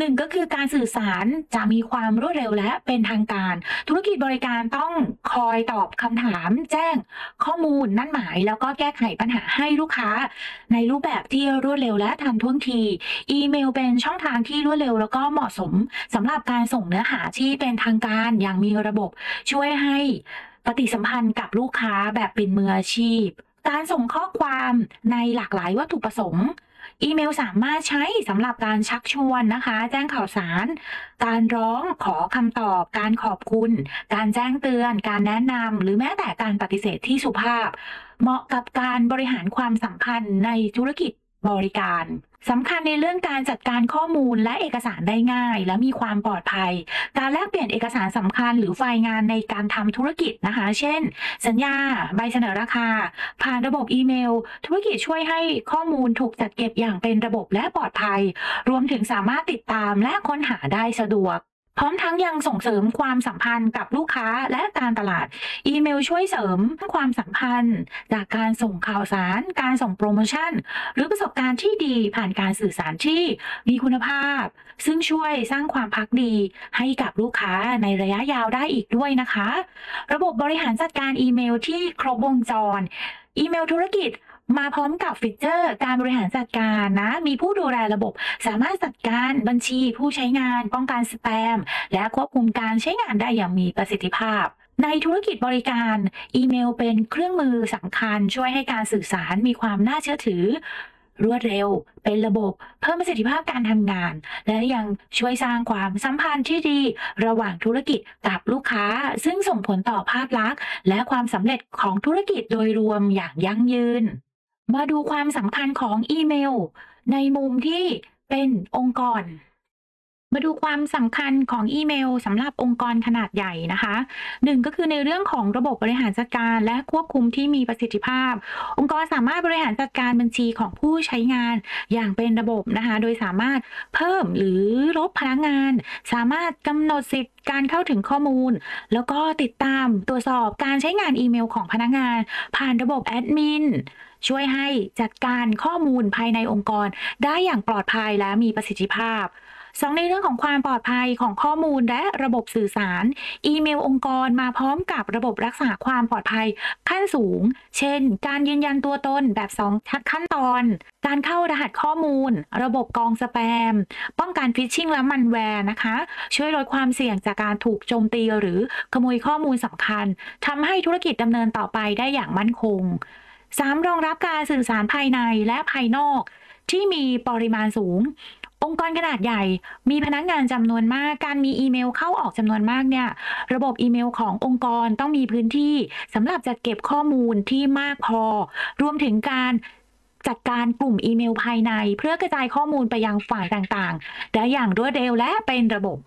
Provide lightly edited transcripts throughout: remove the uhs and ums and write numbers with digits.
1ก็คือการสื่อสารจะมีความรวดเร็วและเป็นทางการธุรกิจบริการต้องคอยตอบคำถามแจ้งข้อมูลนัดหมายแล้วก็แก้ไขปัญหาให้ลูกค้าในรูปแบบที่รวดเร็วและทันท่วงทีอีเมลเป็นช่องทางที่รวดเร็วแล้วก็เหมาะสมสำหรับการส่งเนื้อหาที่เป็นทางการอย่างมีระบบช่วยให้ปฏิสัมพันธ์กับลูกค้าแบบเป็นมืออาชีพการส่งข้อความในหลากหลายวัตถุประสงค์ อีเมลสามารถใช้สำหรับการชักชวนนะคะแจ้งข่าวสารการร้องขอคำตอบการขอบคุณการแจ้งเตือนการแนะนำหรือแม้แต่การปฏิเสธที่สุภาพเหมาะกับการบริหารความสัมพันธ์ในธุรกิจบริการสำคัญในเรื่องการจัดการข้อมูลและเอกสารได้ง่ายและมีความปลอดภัยการแลกเปลี่ยนเอกสารสำคัญหรือไฟล์งานในการทำธุรกิจนะคะเช่นสัญญาใบเสนอราคาผ่านระบบอีเมลธุรกิจช่วยให้ข้อมูลถูกจัดเก็บอย่างเป็นระบบและปลอดภัยรวมถึงสามารถติดตามและค้นหาได้สะดวกพร้อมทั้งยังส่งเสริมความสัมพันธ์กับลูกค้าและการตลาดอีเมลช่วยเสริมความสัมพันธ์จากการส่งข่าวสารการส่งโปรโมชั่นหรือประสบการณ์ที่ดีผ่านการสื่อสารที่มีคุณภาพซึ่งช่วยสร้างความภักดีให้กับลูกค้าในระยะยาวได้อีกด้วยนะคะระบบบริหารจัดการอีเมลที่ครบวงจรอีเมลธุรกิจมาพร้อมกับฟีเจอร์การบริหารจัดการนะมีผู้ดูแลระบบสามารถจัดการบัญชีผู้ใช้งานป้องกันสแปมและควบคุมการใช้งานได้อย่างมีประสิทธิภาพในธุรกิจบริการอีเมลเป็นเครื่องมือสำคัญช่วยให้การสื่อสารมีความน่าเชื่อถือรวดเร็วเป็นระบบเพิ่มประสิทธิภาพการทำงานและยังช่วยสร้างความสัมพันธ์ที่ดีระหว่างธุรกิจกับลูกค้าซึ่งส่งผลต่อภาพลักษณ์และความสำเร็จของธุรกิจโดยรวมอย่างยั่งยืนมาดูความสำคัญของอีเมลในมุมที่เป็นองค์กร มาดูความสำคัญของอีเมลสำหรับองค์กรขนาดใหญ่นะคะ1ก็คือในเรื่องของระบบบริหารจัดการและควบคุมที่มีประสิทธิภาพองค์กรสามารถบริหารจัดการบัญชีของผู้ใช้งานอย่างเป็นระบบนะคะโดยสามารถเพิ่มหรือลบพนักงานสามารถกำหนดสิทธิ์การเข้าถึงข้อมูลแล้วก็ติดตามตรวจสอบการใช้งานอีเมลของพนักงานผ่านระบบแอดมินช่วยให้จัดการข้อมูลภายในองค์กรได้อย่างปลอดภัยและมีประสิทธิภาพ2ในเรื่องของความปลอดภัยของข้อมูลและระบบสื่อสารอีเมลองค์กรมาพร้อมกับระบบรักษาความปลอดภัยขั้นสูงเช่นการยืนยันตัวตนแบบ2ขั้นตอนการเข้ารหัสข้อมูลระบบกรองสแปมป้องกันฟิชชิงและมันแวร์นะคะช่วยลดความเสี่ยงจากการถูกโจมตีหรือขโมยข้อมูลสำคัญทำให้ธุรกิจดำเนินต่อไปได้อย่างมั่นคง3รองรับการสื่อสารภายในและภายนอกที่มีปริมาณสูงองค์กรขนาดใหญ่มีพนักงานจำนวนมากการมีอีเมลเข้าออกจำนวนมากเนี่ยระบบอีเมลขององค์กรต้องมีพื้นที่สำหรับจัดเก็บข้อมูลที่มากพอรวมถึงการจัดการกลุ่มอีเมลภายในเพื่อกระจายข้อมูลไปยังฝ่ายต่างๆได้อย่างรวดเร็วและเป็นระบบ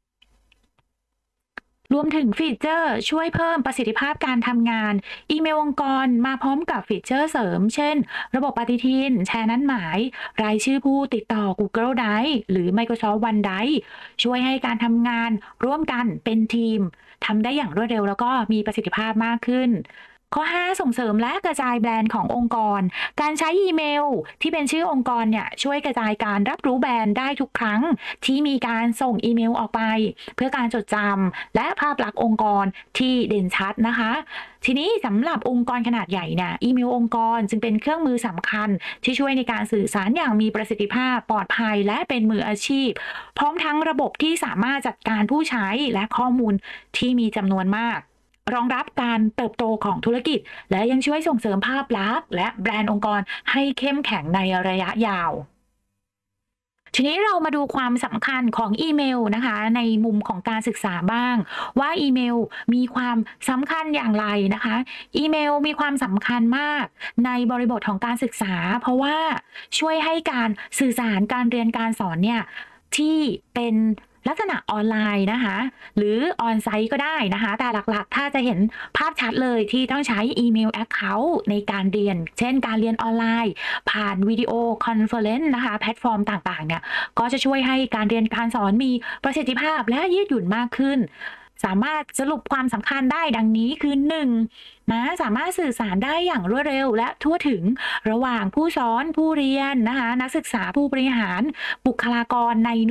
รวมถึงฟีเจอร์ช่วยเพิ่มประสิทธิภาพการทำงานอีเมลองค์กรมาพร้อมกับฟีเจอร์เสริมเช่นระบบปฏิทินแชร์นัดหมายรายชื่อผู้ติดต่อ Google Drive หรือ Microsoft OneDrive ช่วยให้การทำงานร่วมกันเป็นทีมทำได้อย่างรวดเร็วแล้วก็มีประสิทธิภาพมากขึ้นข้อ5ส่งเสริมและกระจายแบรนด์ขององค์กรการใช้อีเมลที่เป็นชื่อองค์กรเนี่ยช่วยกระจายการรับรู้แบรนด์ได้ทุกครั้งที่มีการส่งอีเมลออกไปเพื่อการจดจำและภาพลักษณ์องค์กรที่เด่นชัดนะคะทีนี้สำหรับองค์กรขนาดใหญ่เนี่ยอีเมลองค์กรจึงเป็นเครื่องมือสำคัญที่ช่วยในการสื่อสารอย่างมีประสิทธิภาพปลอดภัยและเป็นมืออาชีพพร้อมทั้งระบบที่สามารถจัดการผู้ใช้และข้อมูลที่มีจำนวนมากรองรับการเติบโตของธุรกิจและยังช่วยส่งเสริมภาพลักษณ์และแบรนด์องค์กรให้เข้มแข็งในระยะยาวทีนี้เรามาดูความสำคัญของอีเมลนะคะในมุมของการศึกษาบ้างว่าอีเมลมีความสำคัญอย่างไรนะคะอีเมลมีความสำคัญมากในบริบทของการศึกษาเพราะว่าช่วยให้การสื่อสารการเรียนการสอนเนี่ยที่เป็นลักษณะออนไลน์นะคะหรือออนไซต์ก็ได้นะคะแต่หลักๆถ้าจะเห็นภาพชัดเลยที่ต้องใช้อีเมลแอคเคาท์ในการเรียนเช่นการเรียนออนไลน์ผ่านวิดีโอคอนเฟอเรนซ์นะคะแพลตฟอร์มต่างๆเนี่ยก็จะช่วยให้การเรียนการสอนมีประสิทธิภาพและยืดหยุ่นมากขึ้นสามารถสรุปความสำคัญได้ดังนี้คือ1นะสามารถสื่อสารได้อย่างรวดเร็วและทั่วถึงระหว่างผู้สอนผู้เรียนนะคะนักศึกษาผู้บริหารบุคลากรใน